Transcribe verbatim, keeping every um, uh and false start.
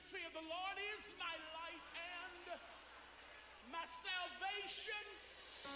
fear. The Lord is my light and my salvation.